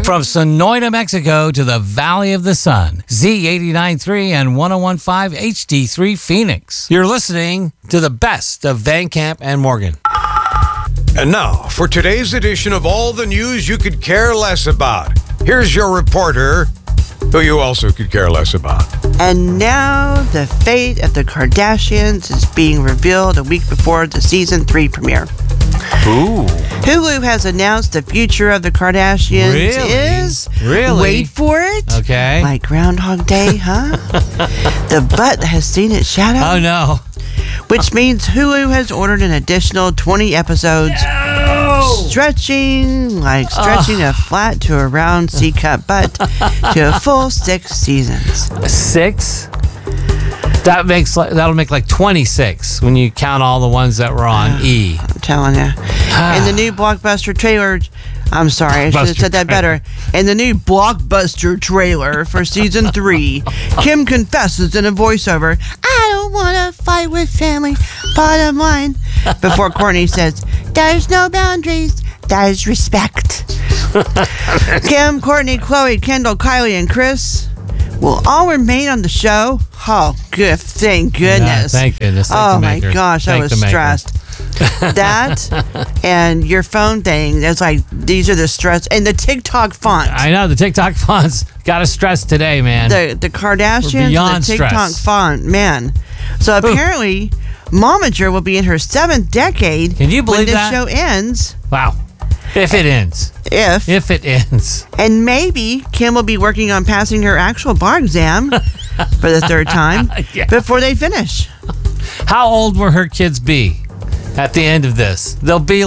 From Sonoita, Mexico to the Valley of the Sun, Z89.3 and 101.5 HD3 Phoenix. You're listening to the best of Van Camp and Morgan. And now, for today's edition of all the news you could care less about, here's your reporter, who you also could care less about. And now, the fate of the Kardashians is being revealed a week before the season 3 premiere. Ooh. Hulu has announced the future of the Kardashians is... Really? Wait for it. Okay. Like Groundhog Day, huh? The butt has seen its shadow. Oh, no. Which means Hulu has ordered an additional 20 episodes. No! Stretching a flat to a round C-cup butt to a full 6 seasons. 6? That'll make like 26 when you count all the ones that were on E. I'm telling you. In the new blockbuster trailer, I'm sorry, I should have said that better. In the new blockbuster trailer for season 3, Kim confesses in a voiceover, "I don't want to fight with family, bottom line." Before Kourtney says, "There's no boundaries, there's respect." Kim, Kourtney, Khloe, Kendall, Kylie, and Kris will all remain on the show. Oh, good. Thank goodness. Yeah, thank goodness. Oh, my gosh. I was stressed. That and your phone thing, it's like, these are the stress. And the TikTok font. I know. The TikTok fonts got us stressed today, man. The Kardashians, beyond the TikTok stress. font, man. So apparently, Momager will be in her 7th decade. Can you believe when that? When this show ends. Wow. If it ends. If it ends. And maybe Kim will be working on passing her actual bar exam for the 3rd time before they finish. How old will her kids be at the end of this? Won't they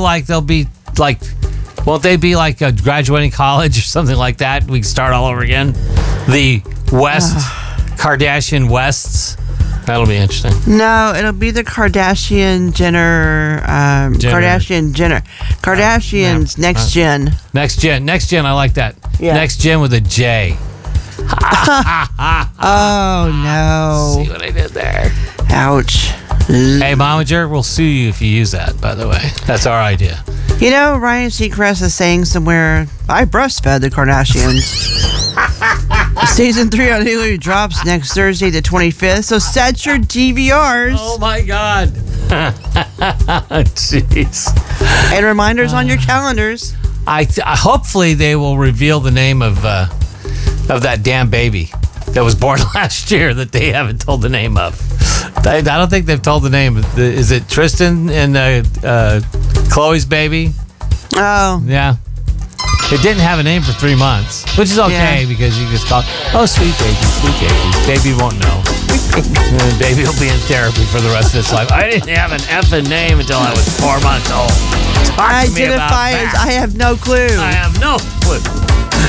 be like graduating college or something like that? We can start all over again. The West, Kardashian Wests. That'll be interesting. No, it'll be the Kardashian Jenner. Kardashians next gen. Next gen. I like that. Yeah. Next gen with a J. Oh no! See what I did there? Ouch. Hey, Momager, we'll sue you if you use that. By the way, that's our idea. You know, Ryan Seacrest is saying somewhere, "I breastfed the Kardashians." Season 3 on Hulu drops next Thursday, the 25th. So set your DVRs. Oh my God! Jeez. And reminders on your calendars. Hopefully they will reveal the name of that damn baby that was born last year that they haven't told the name of. I don't think they've told the name. Is it Tristan and Khloe's baby? Oh. Yeah. It didn't have a name for 3 months, which is okay because you just call it, "Oh, sweet baby, sweet baby." Baby won't know. And baby will be in therapy for the rest of its life. I didn't have an effing name until I was 4 months old. Talk to me about Identify as that. I have no clue. I have no clue.